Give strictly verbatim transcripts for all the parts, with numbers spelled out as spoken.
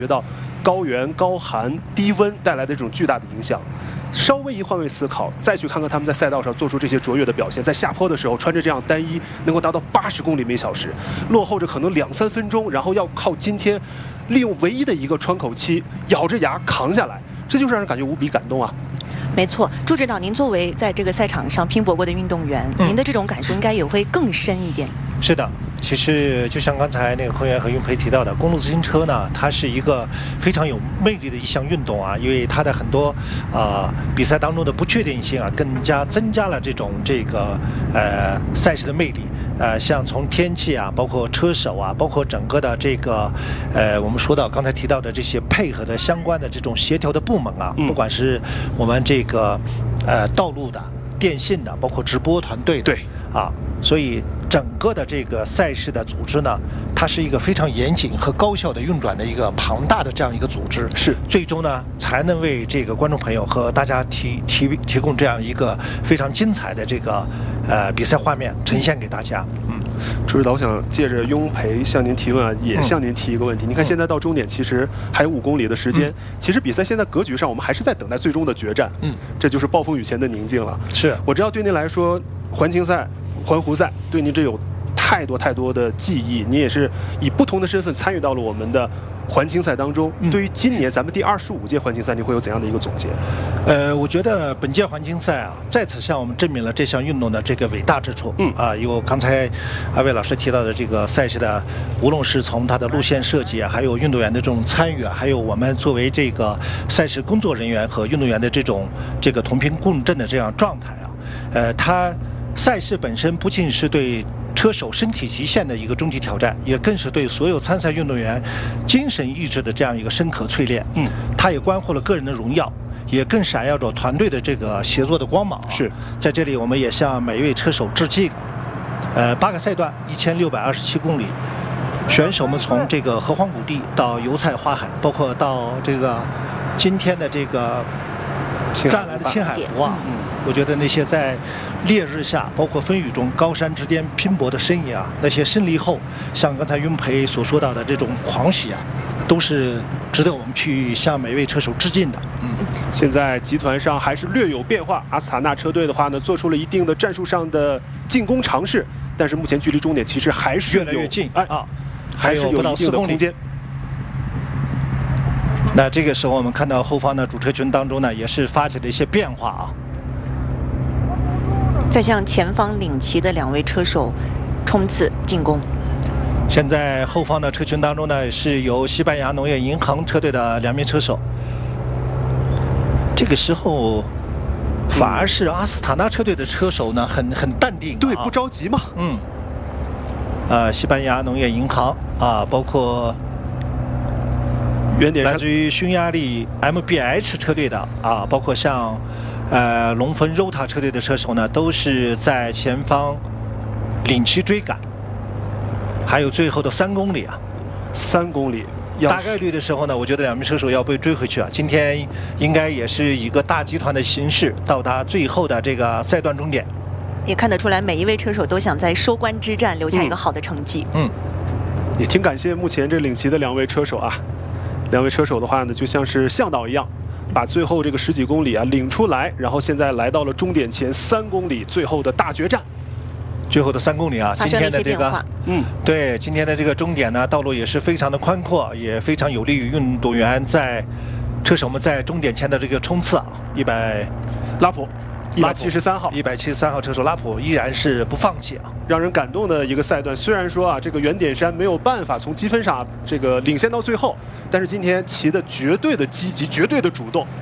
觉到高原、高寒、低温带来的这种巨大的影响。稍微一换位思考，再去看看他们在赛道上做出这些卓越的表现，在下坡的时候穿着这样单衣，能够达到八十公里每小时，落后着可能两三分钟，然后要靠今天利用唯一的一个窗口期，咬着牙扛下来，这就让人感觉无比感动啊！ 没错，朱指导，您作为在这个赛场上拼搏过的运动员，嗯、您的这种感受应该也会更深一点。 是的。其实就像刚才那个坤源和云培提到的，公路自行车呢，它是一个非常有魅力的一项运动啊，因为它的很多啊、呃、比赛当中的不确定性啊，更加增加了这种这个呃赛事的魅力。呃，像从天气啊，包括车手啊，包括整个的这个呃，我们说到刚才提到的这些配合的相关的这种协调的部门啊，嗯、不管是我们这个呃道路的、电信的，包括直播团队的， 对啊，所以。整个的这个赛事的组织呢，它是一个非常严谨和高效的运转的一个庞大的这样一个组织， 是最终呢才能为这个观众朋友和大家提提提供这样一个非常精彩的这个呃比赛画面呈现给大家。嗯， 朱指导，我想借着雍培向您提问啊，也向您提一个问题。嗯、你看现在到终点其实还有五公里的时间，嗯、其实比赛现在格局上我们还是在等待最终的决战。嗯，这就是暴风雨前的宁静了。 是， 我知道对您来说，环青赛。环湖赛对您这有太多太多的记忆，你也是以不同的身份参与到了我们的环青赛当中。嗯、对于今年咱们第二十五届环青赛，你会有怎样的一个总结？ 呃，我觉得本届环青赛啊，再次向我们证明了这项运动的这个伟大之处。嗯啊，有刚才二位老师提到的这个赛事的，无论是从它的路线设计啊，还有运动员的这种参与啊，还有我们作为这个赛事工作人员和运动员的这种这个同频共振的这样状态啊，呃，它。赛事本身不仅是对车手身体极限的一个终极挑战，也更是对所有参赛运动员精神意志的这样一个深刻淬炼。嗯，它也关乎了个人的荣耀，也更闪耀着团队的这个协作的光芒。 是， 在这里我们也向每一位车手致敬。呃，八个赛段，一千六百二十七公里，选手们从这个河荒谷地到油菜花海，包括到这个今天的这个湛蓝的青海湖啊。嗯，我觉得那些在烈日下，包括风雨中高山之巅拼搏的身影啊，那些胜利后，像刚才雍培所说到的这种狂喜啊，都是值得我们去向每位车手致敬的。嗯， 现在集团上还是略有变化，阿斯塔纳车队的话呢，做出了一定的战术上的进攻尝试，但是目前距离终点其实还是越来越近， 哎啊，还是有一定的空间。 那这个时候我们看到后方的主车群当中呢，也是发起了一些变化啊。 再向前方领骑的两位车手冲刺进攻。 现在后方的车群当中呢，是由西班牙农业银行车队的两名车手。这个时候，反而是阿斯塔纳车队的车手呢，很很淡定、啊， 对，不着急嘛。 嗯。呃，西班牙农业银行啊，包括原点来自于匈牙利 M B H 车队的啊，包括像。呃，龙峰 Rota 车队的车手呢，都是在前方领骑追赶，还有最后的三公里啊， 三公里， 大概率的时候呢，我觉得两名车手要被追回去啊。今天应该也是以一个大集团的形式到达最后的这个赛段终点。 也看得出来，每一位车手都想在收官之战留下一个好的成绩。 嗯， 也挺感谢目前这领骑的两位车手啊，两位车手的话呢，就像是向导一样。把最后这个十几公里啊领出来，然后现在来到了终点前三公里，最后的大决战。 最后的三公里啊，今天的这个， 嗯， 对，今天的这个终点呢，道路也是非常的宽阔，也非常有利于运动员在车手们在终点前的这个冲刺啊。一百拉普，一百七十三号， 一百七十三号车手拉普依然是不放弃啊。 让人感动的一个赛段，虽然说啊，这个原点山没有办法从积分上这个领先到最后，但是今天骑的绝对的积极，绝对的主动。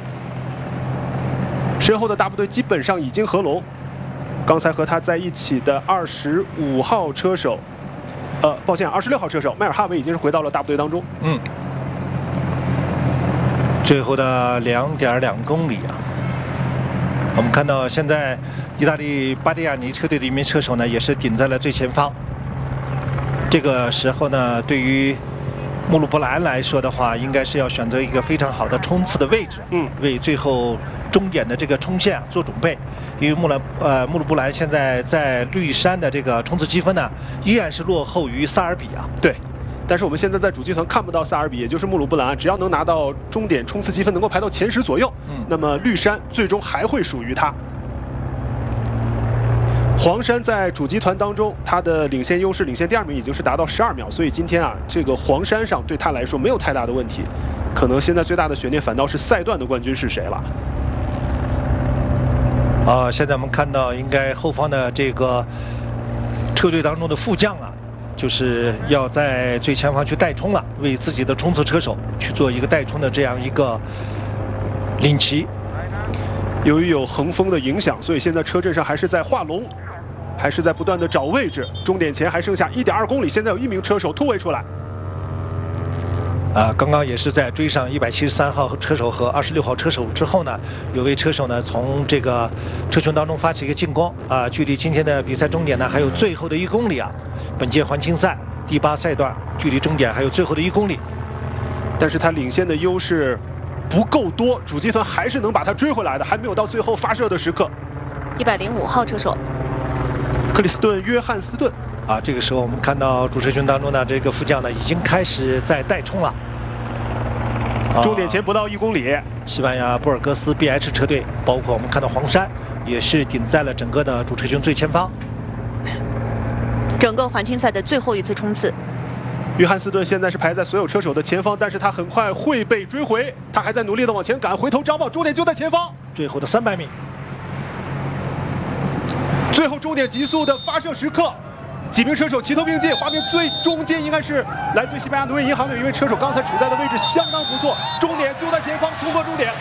身后的大部队基本上已经合拢，刚才和他在一起的二十五号车手，呃，抱歉，二十六号车手迈尔哈维已经是回到了大部队当中。 嗯，最后的两点两公里啊。我们看到现在意大利巴蒂亚尼车队的一名车手呢，也是顶在了最前方。这个时候呢，对于穆鲁布兰来说的话，应该是要选择一个非常好的冲刺的位置，嗯，为最后终点的这个冲线、啊、做准备。因为穆兰呃穆鲁布兰现在在绿山的这个冲刺积分呢，依然是落后于萨尔比啊。 对。 但是我们现在在主集团看不到萨尔比，也就是穆鲁布兰，只要能拿到终点冲刺积分，能够排到前十左右，嗯，那么绿山最终还会属于他。黄山在主集团当中，他的领先优势，领先第二名已经是达到十二秒，所以今天啊，这个黄山上对他来说没有太大的问题。可能现在最大的悬念反倒是赛段的冠军是谁了。 啊，现在我们看到，应该后方的这个车队当中的副将啊。 就是要在最前方去带冲了，为自己的冲刺车手去做一个带冲的这样一个领旗。 由于有横风的影响，所以现在车阵上还是在画龙，还是在不断的找位置。终点前还剩下一点二公里，现在有一名车手突围出来。 啊，刚刚也是在追上一百七十三号车手和二十六号车手之后呢，有位车手呢从这个车群当中发起一个进攻啊，距离今天的比赛终点呢还有最后的一公里啊。 本届环青赛第八赛段，距离终点还有最后的一公里， 但是他领先的优势不够多，主集团还是能把他追回来的，还没有到最后发射的时刻。 一百零五号车手， 克里斯顿·约翰斯顿啊，这个时候我们看到主车群当中呢，这个副将呢已经开始在带冲了。 啊、终点前不到一公里， 西班牙布尔戈斯 B H 车队，包括我们看到黄山，也是顶在了整个的主车群最前方。 整个环青赛的最后一次冲刺， 约翰斯顿现在是排在所有车手的前方，但是他很快会被追回，他还在努力的往前赶，回头张望，终点就在前方， 最后的三百米， 最后终点极速的发射时刻，几名车手齐头并进，画面最中间应该是来自于西班牙农业银行的一位车手，刚才处在的位置相当不错，终点就在前方，突破终点。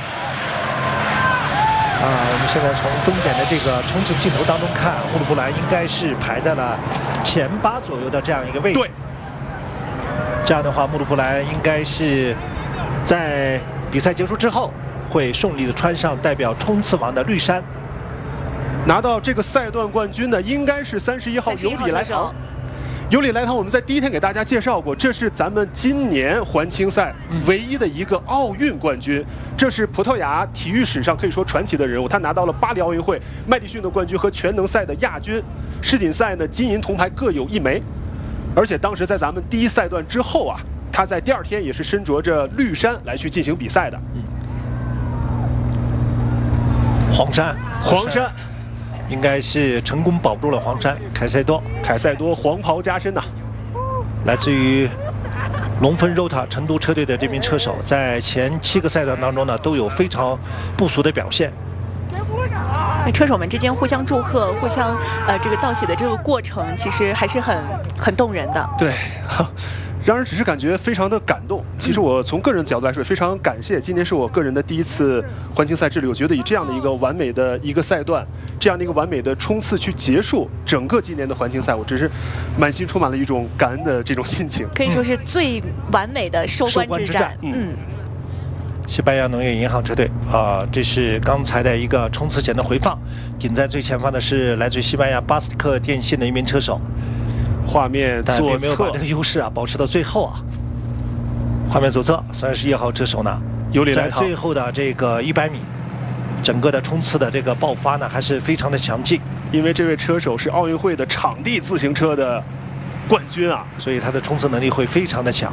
啊，我们现在从终点的这个冲刺镜头当中看，穆鲁布兰应该是排在了前八左右的这样一个位置。 对， 这样的话，穆鲁布兰应该是在比赛结束之后会顺利的穿上代表冲刺王的绿衫， 拿到这个赛段冠军的应该是三十一号尤里莱唐。 尤里莱唐，我们在第一天给大家介绍过，这是咱们今年环青赛唯一的一个奥运冠军。这是葡萄牙体育史上可以说传奇的人物，他拿到了巴黎奥运会麦迪逊的冠军和全能赛的亚军，世锦赛呢金银铜牌各有一枚。而且当时在咱们第一赛段之后啊，他在第二天也是身着着绿衫来去进行比赛的。 嗯、黄衫， 黄衫。 应该是成功保住了黄衫，凯塞多， 凯塞多黄袍加身呐、啊， 来自于龙分 Rota 成都车队的这名车手，在前七个赛段当中呢，都有非常不俗的表现。 车手们之间互相祝贺、互相呃这个道喜的这个过程，其实还是很很动人的。 对。让人只是感觉非常的感动。其实我从个人角度来说，也非常感谢。今年是我个人的第一次环青赛之旅，我觉得以这样的一个完美的一个赛段，这样的一个完美的冲刺去结束整个今年的环青赛，我只是满心充满了一种感恩的这种心情。 可以说是最完美的收官之战。 嗯。嗯西班牙农业银行车队啊，这是刚才的一个冲刺前的回放。顶在最前方的是来自于西班牙巴斯克电信的一名车手。 画面左侧， 但并没有把这个优势啊保持到最后啊。画面左侧，三十一号车手呢， 尤里莱唐在最后的这个一百米，整个的冲刺的这个爆发呢，还是非常的强劲。 因为这位车手是奥运会的场地自行车的冠军啊， 所以他的冲刺能力会非常的强。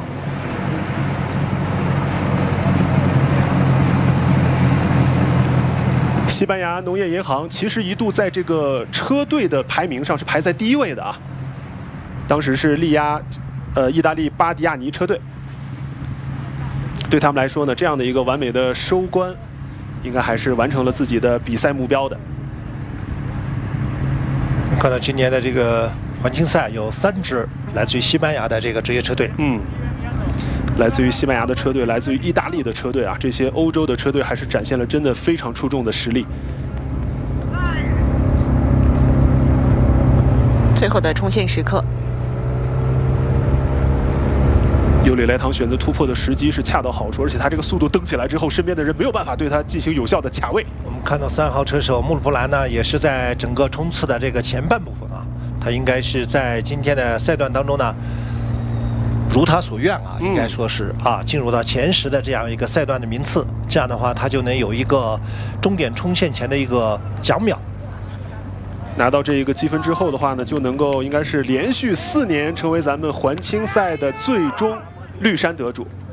西班牙农业银行其实一度在这个车队的排名上是排在第一位的啊。 当时是力压，呃，意大利巴迪亚尼车队。对他们来说呢，这样的一个完美的收官，应该还是完成了自己的比赛目标的。 看到今年的这个环青赛有三支来自于西班牙的这个职业车队， 嗯，来自于西班牙的车队，来自于意大利的车队啊，这些欧洲的车队还是展现了真的非常出众的实力。 最后的冲线时刻， 尤里莱唐选择突破的时机是恰到好处，而且他这个速度蹬起来之后，身边的人没有办法对他进行有效的卡位。 我们看到三号车手穆鲁布兰呢，也是在整个冲刺的这个前半部分啊，他应该是在今天的赛段当中呢，如他所愿啊，应该说是啊，进入到前十的这样一个赛段的名次，这样的话他就能有一个终点冲线前的一个奖秒。 拿到这一个积分之后的话呢，就能够应该是连续四年成为咱们环青赛的最终绿衫得主。